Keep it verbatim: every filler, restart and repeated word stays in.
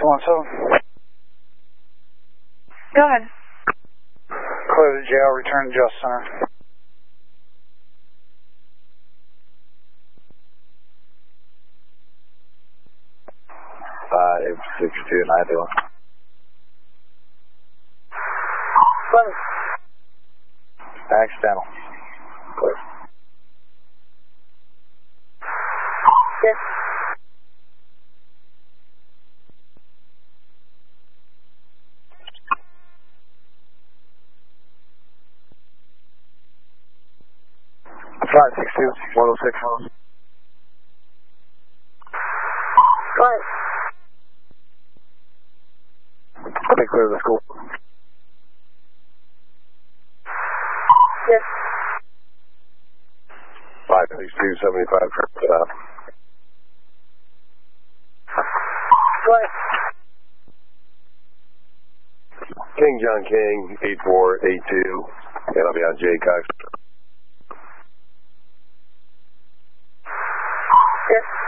two one seven. Go ahead. Clear the jail, return to Justice Center. five six two nine two one. Clear. Accidental. Clear. Yes. five six two one oh six. Go ahead. Let me clear the school. Yes. five six two seventy-five. Uh, Go ahead. King John King, eight four eight two, and I'll be on J Cox. Yes.